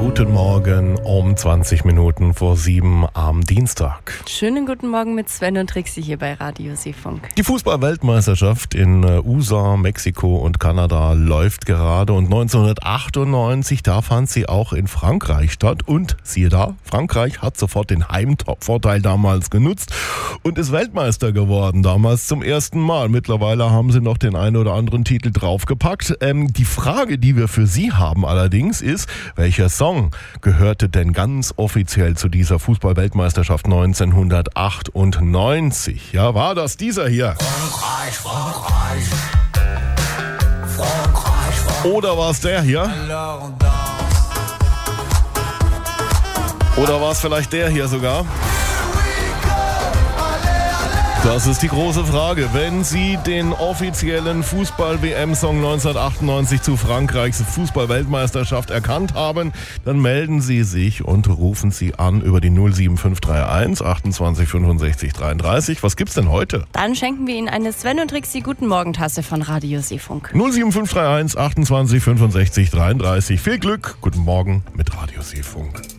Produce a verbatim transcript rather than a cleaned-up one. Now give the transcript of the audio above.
Guten Morgen um zwanzig Minuten vor sieben am Dienstag. Schönen guten Morgen mit Sven und Trixie hier bei Radio Seefunk. Die Fußball-Weltmeisterschaft in U S A, Mexiko und Kanada läuft gerade und neunzehnhundertachtundneunzig, da fand sie auch in Frankreich statt und siehe da, Frankreich hat sofort den Heimvorteil damals genutzt und ist Weltmeister geworden, damals zum ersten Mal. Mittlerweile haben sie noch den einen oder anderen Titel draufgepackt. Ähm, die Frage, die wir für Sie haben allerdings ist, welcher Song gehörte denn ganz offiziell zu dieser Fußball-Weltmeisterschaft neunzehnhundertachtundneunzig? Ja, war das dieser hier? Frankreich, Frankreich, Frankreich, Frankreich. Oder war es der hier? Oder war es vielleicht der hier sogar? Das ist die große Frage. Wenn Sie den offiziellen Fußball-W M-Song neunzehnhundertachtundneunzig zu Frankreichs Fußball-Weltmeisterschaft erkannt haben, dann melden Sie sich und rufen Sie an über die null sieben fünf drei eins achtundzwanzig fünfundsechzig dreiunddreißig. Was gibt's denn heute? Dann schenken wir Ihnen eine Sven und Trixie Guten Morgen-Tasse von Radio Seefunk. null sieben fünf drei eins achtundzwanzig fünfundsechzig dreiunddreißig. Viel Glück, guten Morgen mit Radio Seefunk.